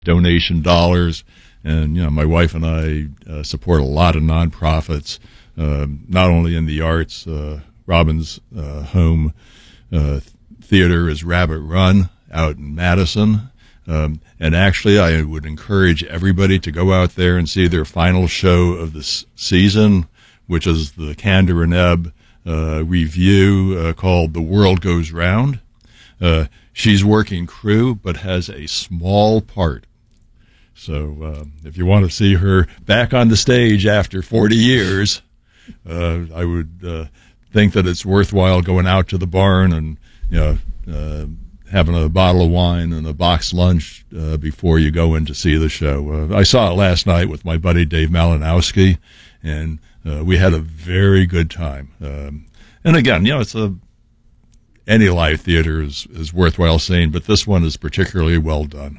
donation dollars. And, my wife and I support a lot of nonprofits, not only in the arts. Robin's home theater is Rabbit Run out in Madison. And actually, I would encourage everybody to go out there and see their final show of the season, which is the Kander and Ebb review called The World Goes Round. She's working crew, but has a small part. So if you want to see her back on the stage after 40 years, I would think that it's worthwhile going out to the barn and having a bottle of wine and a box lunch before you go in to see the show. I saw it last night with my buddy Dave Malinowski, and we had a very good time. And again, it's any live theater is worthwhile seeing, but this one is particularly well done.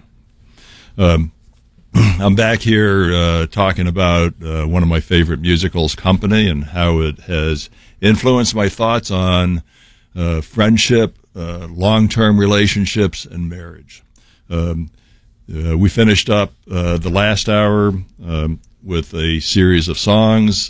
I'm back here talking about one of my favorite musicals, Company, and how it has influenced my thoughts on friendship, long-term relationships, and marriage. We finished up the last hour with a series of songs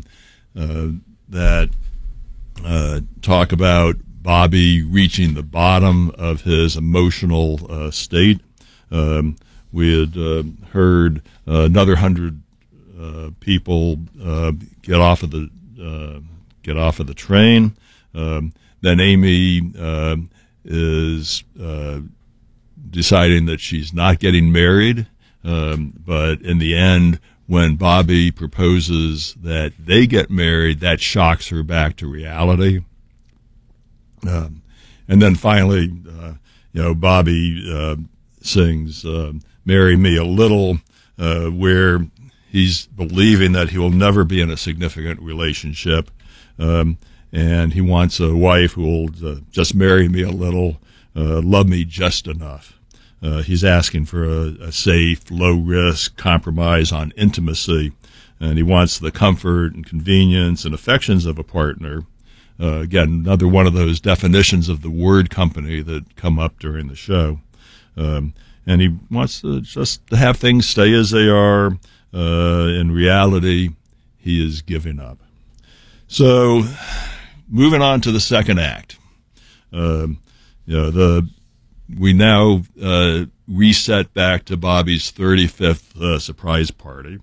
that talk about Bobby reaching the bottom of his emotional state. We had heard another 100 people get off of the train. Then Amy is deciding that she's not getting married, but in the end, when Bobby proposes that they get married, that shocks her back to reality. And then finally, Bobby sings "Marry Me a Little," where he's believing that he will never be in a significant relationship, and he wants a wife who will just marry me a little, love me just enough. He's asking for a safe, low-risk compromise on intimacy, and he wants the comfort and convenience and affections of a partner. Again, another one of those definitions of the word company that come up during the show. And he wants to just have things stay as they are. In reality, he is giving up. So, moving on to the second act. We now reset back to Bobby's 35th surprise party.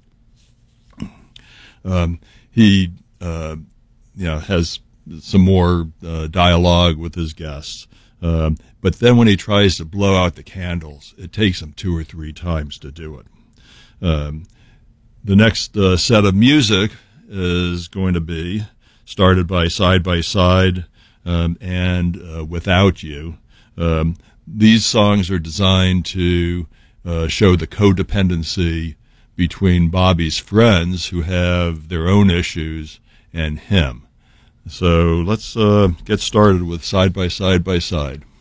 He has some more dialogue with his guests. But then when he tries to blow out the candles, it takes him 2 or 3 times to do it. The next set of music is going to be started by Side, and Without You. These songs are designed to show the codependency between Bobby's friends who have their own issues and him. So let's get started with Side by Side.